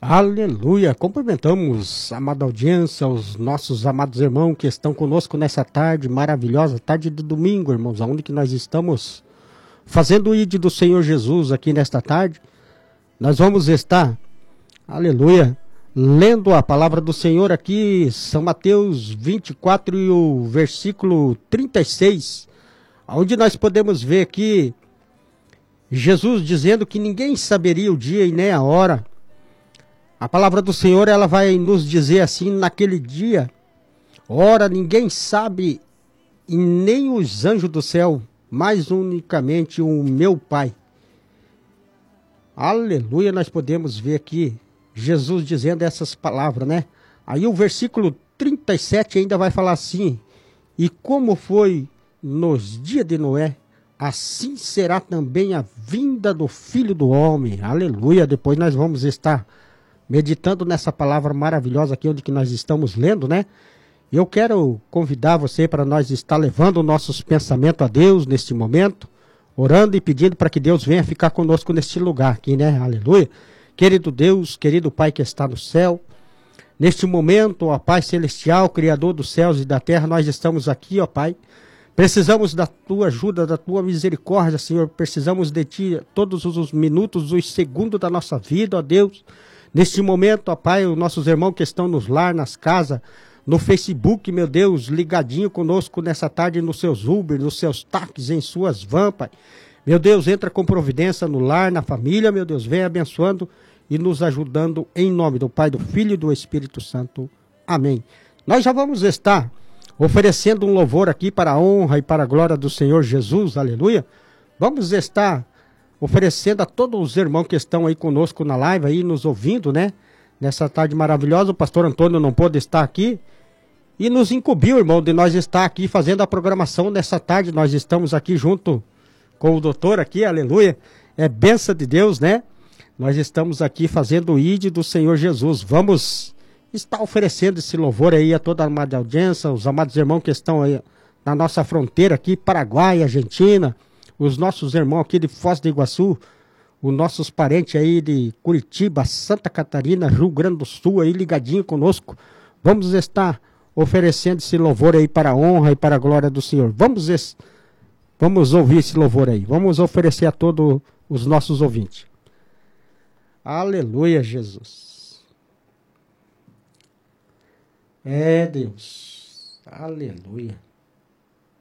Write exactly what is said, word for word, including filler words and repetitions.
Aleluia! Cumprimentamos, amada audiência, os nossos amados irmãos que estão conosco nessa tarde maravilhosa, tarde de domingo, irmãos, onde que nós estamos fazendo o I D do Senhor Jesus aqui nesta tarde. Nós vamos estar, aleluia, lendo a palavra do Senhor aqui, São Mateus vinte e quatro e o versículo trinta e seis, onde nós podemos ver aqui Jesus dizendo que ninguém saberia o dia e nem a hora. A palavra do Senhor, ela vai nos dizer assim, naquele dia, ora, ninguém sabe, e nem os anjos do céu, mas unicamente o meu Pai. Aleluia, nós podemos ver aqui, Jesus dizendo essas palavras, né? Aí o versículo trinta e sete ainda vai falar assim, e como foi nos dias de Noé, assim será também a vinda do Filho do Homem. Aleluia, depois nós vamos estar meditando nessa palavra maravilhosa aqui onde que nós estamos lendo, né? Eu quero convidar você para nós estar levando nossos pensamentos a Deus neste momento, orando e pedindo para que Deus venha ficar conosco neste lugar aqui, né? Aleluia. Querido Deus, querido Pai que está no céu, neste momento, ó Pai Celestial, Criador dos céus e da terra, nós estamos aqui, ó Pai. Precisamos da Tua ajuda, da Tua misericórdia, Senhor. Precisamos de Ti todos os minutos, os segundos da nossa vida, ó Deus. Neste momento, ó Pai, os nossos irmãos que estão nos lar, nas casas, no Facebook, meu Deus, ligadinho conosco nessa tarde nos seus Uber, nos seus táxis, em suas vans, Pai. Meu Deus, entra com providência no lar, na família, meu Deus, vem abençoando e nos ajudando em nome do Pai, do Filho e do Espírito Santo. Amém. Nós já vamos estar oferecendo um louvor aqui para a honra e para a glória do Senhor Jesus, aleluia. Vamos estar oferecendo a todos os irmãos que estão aí conosco na live, aí nos ouvindo, né? Nessa tarde maravilhosa, o pastor Antônio não pôde estar aqui e nos incumbiu, irmão, de nós estar aqui fazendo a programação nessa tarde. Nós estamos aqui junto com o doutor aqui, aleluia. É bênção de Deus, né? Nós estamos aqui fazendo o I D do Senhor Jesus. Vamos estar oferecendo esse louvor aí a toda a amada audiência, os amados irmãos que estão aí na nossa fronteira aqui, Paraguai, Argentina, os nossos irmãos aqui de Foz do Iguaçu, os nossos parentes aí de Curitiba, Santa Catarina, Rio Grande do Sul, aí ligadinho conosco. Vamos estar oferecendo esse louvor aí para a honra e para a glória do Senhor. Vamos, es... Vamos ouvir esse louvor aí. Vamos oferecer a todos os nossos ouvintes. Aleluia, Jesus. É, Deus. Aleluia.